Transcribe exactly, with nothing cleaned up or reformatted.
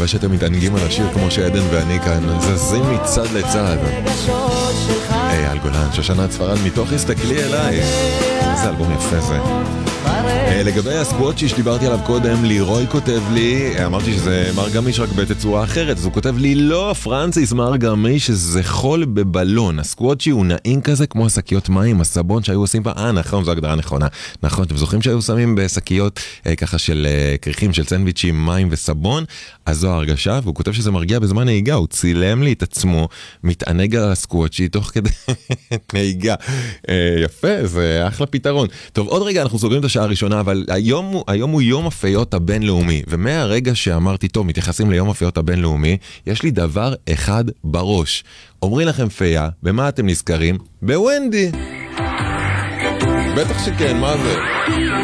מקווה שאתם מתענגים על השיר כמו שעדן ואני כאן זזים מצד לצד. אייל גולן, שושנת ספרד מתוך הסתכלי אליי. איזה אלבום יפה זה. לגבי הסקוואצ'י שדיברתי עליו קודם, לירוי כותב לי, אמרתי שזה מר גמיש רק בתצורה אחרת, אז הוא כותב לי, לא, פרנסיס, מר גמיש, שזה חול בבלון. הסקוואצ'י הוא נעים כזה כמו השקיות מים, הסבון שהיו עושים בה, אה נכון, זו הגדרה נכונה. נכון, אתם זוכרים שהיו שמים בשקיות אה, ככה של אה, קריחים של סנדוויצ'ים, מים וסבון? אז זו ההרגשה, והוא כותב שזה מרגיע בזמן נהיגה, הוא צילם לי את עצמו, מתענג על הסקוואצ'י תוך כדי נהיגה. אה, יפה, זה אחלה פתרון. טוב, עוד רגע אנחנו סוגרים את השעה הראשונה, אבל היום, היום הוא יום הפיות הבינלאומי, ומהרגע שאמרתי, טוב, מתייחסים ליום הפיות הבינלאומי, יש לי דבר אחד בראש. אומרים לכם פיה, במה אתם נזכרים? בוונדי. בטח שכן, מה זה?